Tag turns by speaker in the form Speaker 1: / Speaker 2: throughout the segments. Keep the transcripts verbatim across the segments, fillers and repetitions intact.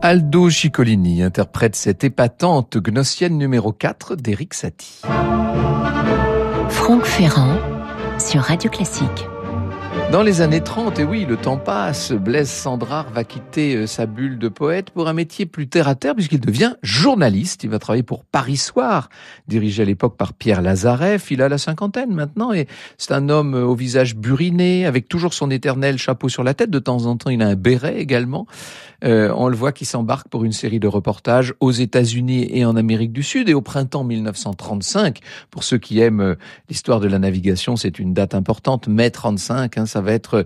Speaker 1: Aldo Ciccolini interprète cette épatante gnossienne numéro quatre d'Erik Satie.
Speaker 2: Franck Ferrand sur Radio Classique.
Speaker 1: Dans les années trente, et oui, le temps passe, Blaise Cendrars va quitter sa bulle de poète pour un métier plus terre-à-terre puisqu'il devient journaliste. Il va travailler pour Paris Soir, dirigé à l'époque par Pierre Lazareff. Il a la cinquantaine maintenant et c'est un homme au visage buriné, avec toujours son éternel chapeau sur la tête. De temps en temps, il a un béret également. Euh, on le voit qui s'embarque pour une série de reportages aux États-Unis et en Amérique du Sud. Et au printemps mille neuf cent trente-cinq, pour ceux qui aiment l'histoire de la navigation, c'est une date importante, mai trente-cinq, hein, ça va être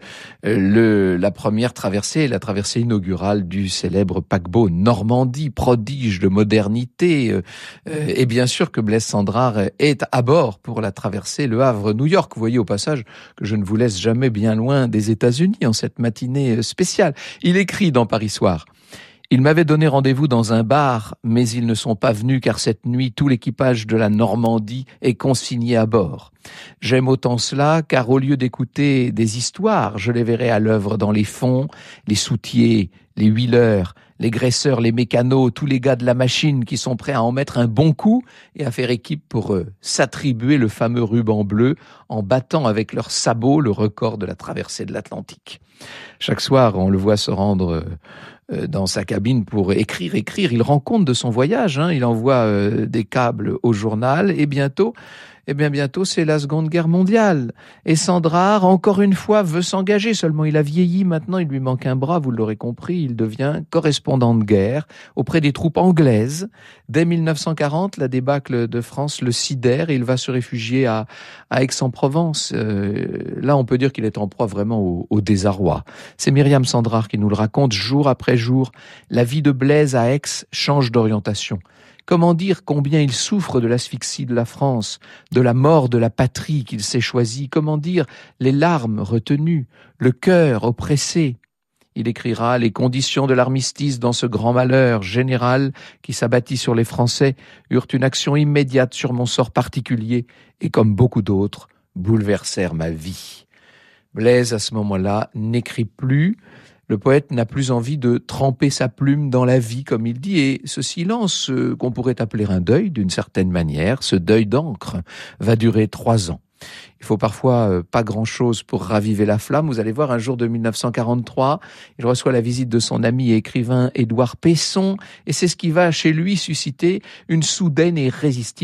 Speaker 1: le, la première traversée, la traversée inaugurale du célèbre paquebot Normandie, prodige de modernité. Euh, et bien sûr que Blaise Cendrars est à bord pour la traversée Le Havre-New York. Vous voyez au passage que je ne vous laisse jamais bien loin des États-Unis en cette matinée spéciale. Il écrit dans Paris Soir: ils m'avaient donné rendez-vous dans un bar, mais ils ne sont pas venus car cette nuit, tout l'équipage de la Normandie est consigné à bord. J'aime autant cela car au lieu d'écouter des histoires, je les verrai à l'œuvre dans les fonds, les soutiers, les huileurs, les graisseurs, les mécanos, tous les gars de la machine qui sont prêts à en mettre un bon coup et à faire équipe pour euh, s'attribuer le fameux ruban bleu en battant avec leurs sabots le record de la traversée de l'Atlantique. Chaque soir, on le voit se rendre euh, dans sa cabine pour écrire, écrire. Il rend compte de son voyage, hein. Il envoie euh, des câbles au journal et bientôt, eh bien bientôt, c'est la Seconde Guerre mondiale. Et Cendrars, encore une fois, veut s'engager. Seulement, il a vieilli. Maintenant, il lui manque un bras. Vous l'aurez compris. Il devient correspondant de guerre auprès des troupes anglaises. Dès mille neuf cent quarante, la débâcle de France le sidère et il va se réfugier à, à Aix-en-Provence. Euh, là, on peut dire qu'il est en proie vraiment au, au désarroi. C'est Myriam Cendrars qui nous le raconte jour après jour. La vie de Blaise à Aix change d'orientation. Comment dire combien il souffre de l'asphyxie de la France, de la mort de la patrie qu'il s'est choisie? Comment dire les larmes retenues, le cœur oppressé? Il écrira: les conditions de l'armistice dans ce grand malheur général qui s'abattit sur les Français eurent une action immédiate sur mon sort particulier et, comme beaucoup d'autres, bouleversèrent ma vie. Blaise, à ce moment-là, n'écrit plus. Le poète n'a plus envie de tremper sa plume dans la vie, comme il dit, et ce silence, euh, qu'on pourrait appeler un deuil d'une certaine manière, ce deuil d'encre, va durer trois ans. Il faut parfois euh, pas grand-chose pour raviver la flamme. Vous allez voir, un jour de mille neuf cent quarante-trois, il reçoit la visite de son ami et écrivain Édouard Pesson, et c'est ce qui va chez lui susciter une soudaine et irrésistible